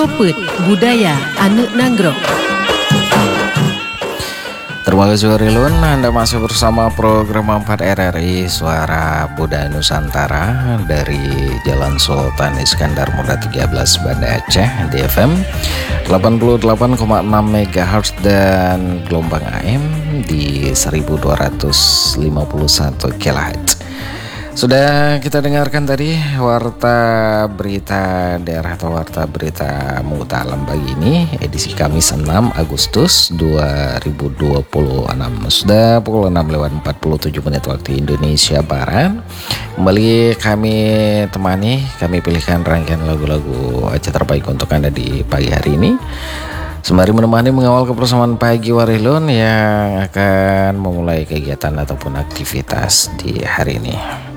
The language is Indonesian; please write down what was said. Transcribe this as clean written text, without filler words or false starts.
Propet Budaya Anu Nanggro. Terima kasih Warilun, Anda masih bersama program 4 RRI Suara Budaya Nusantara dari Jalan Sultan Iskandar Muda 13 Banda Aceh di FM 88,6 MHz dan gelombang AM di 1251 kHz. Sudah kita dengarkan tadi warta berita daerah atau warta berita Muta Alam pagi ini edisi Kamis 6 Agustus 2026. Sudah pukul 6:47 waktu Indonesia Barat. Kembali kami pilihkan rangkaian lagu-lagu Aceh terbaik untuk Anda di pagi hari ini. Sembari menemani mengawal kebersamaan pagi Warilun yang akan memulai kegiatan ataupun aktivitas di hari ini.